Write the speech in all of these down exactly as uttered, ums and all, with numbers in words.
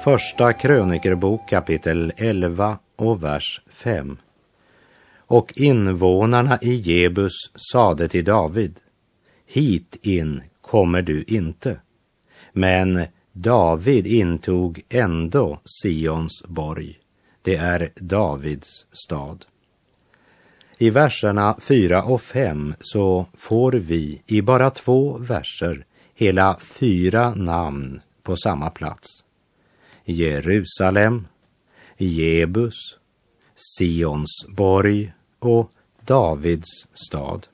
Första krönikerbok kapitel elva och vers fem. Och invånarna i Jebus sade till David: hit in kommer du inte. Men David intog ändå Sions borg. Det är Davids stad. I verserna fyra och fem så får vi i bara två verser hela fyra namn på samma plats. Jerusalem, Jebus, Sions borg och Davids stad.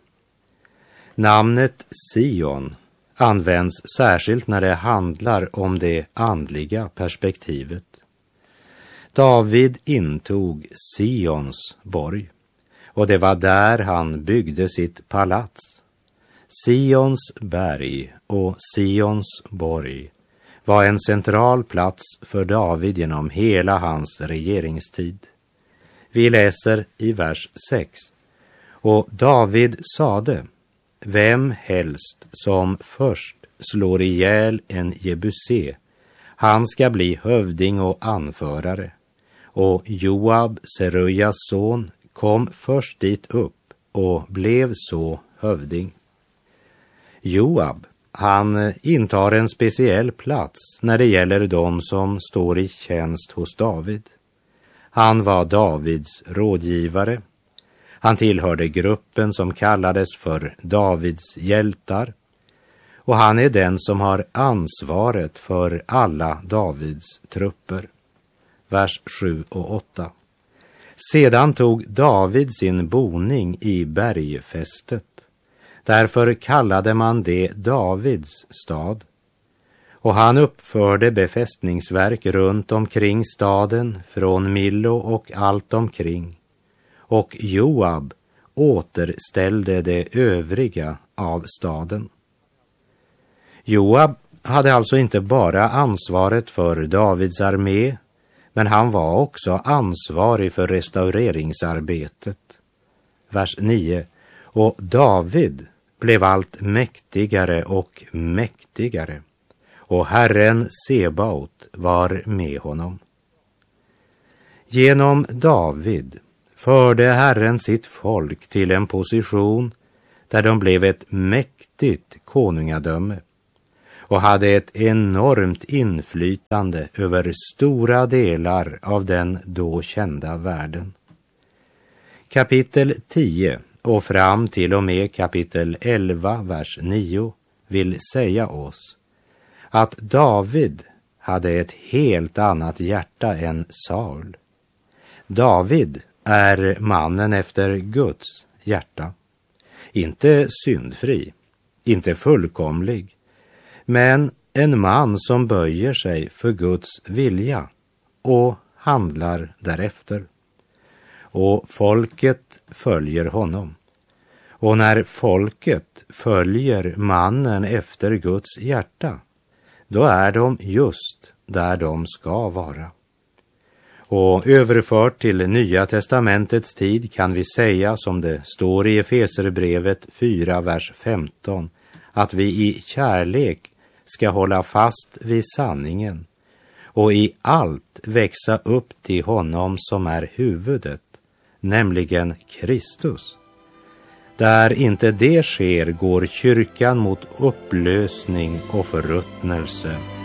Namnet Sion används särskilt när det handlar om det andliga perspektivet. David intog Sions borg, och det var där han byggde sitt palats. Sions berg och Sions borg var en central plats för David genom hela hans regeringstid. Vi läser i vers sex. Och David sade: vem helst som först slår ihjäl en jebusé, han ska bli hövding och anförare. Och Joab, Serujas son, kom först dit upp och blev så hövding. Joab, han intar en speciell plats när det gäller de som står i tjänst hos David. Han var Davids rådgivare. Han tillhörde gruppen som kallades för Davids hjältar. Och han är den som har ansvaret för alla Davids trupper. Vers sju och åtta. Sedan tog David sin boning i bergfästet. Därför kallade man det Davids stad. Och han uppförde befästningsverk runt omkring staden, från Millo och allt omkring. Och Joab återställde det övriga av staden. Joab hade alltså inte bara ansvaret för Davids armé, men han var också ansvarig för restaureringsarbetet. Vers nio. Och David blev allt mäktigare och mäktigare, och Herren Sebaot var med honom. Genom David förde Herren sitt folk till en position där de blev ett mäktigt konungadöme och hade ett enormt inflytande över stora delar av den då kända världen. Kapitel tio och fram till och med kapitel elva, vers nio vill säga oss att David hade ett helt annat hjärta än Saul. David är mannen efter Guds hjärta. Inte syndfri, inte fullkomlig, men en man som böjer sig för Guds vilja och handlar därefter. Och folket följer honom. Och när folket följer mannen efter Guds hjärta, då är de just där de ska vara. Och överfört till Nya testamentets tid kan vi säga, som det står i Efeserbrevet fyra, vers femton, att vi i kärlek ska hålla fast vid sanningen och i allt växa upp till honom som är huvudet, nämligen Kristus. Där inte det sker går kyrkan mot upplösning och förruttnelse